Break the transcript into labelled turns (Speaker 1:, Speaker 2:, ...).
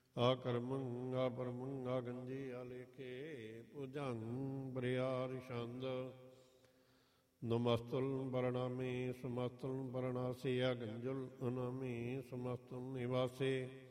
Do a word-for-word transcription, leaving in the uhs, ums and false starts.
Speaker 1: ਆਕਰਮੰ ਆਪਰਮੰ ਆਗੰਜੀ ਆਲੇਖੇ ਪੂਜੰ ਬਰਿਆਰ ਛੰਦ ਨਮਸਤੁਲ ਪਰਣਾਮੀ ਸਮਸਤੁਲ ਪਰਣਾਸੀ ਆਗੰਜੁਲ ਅਨਾਮੀ ਸਮਸਤੁਲ ਨਿਵਾਸੇ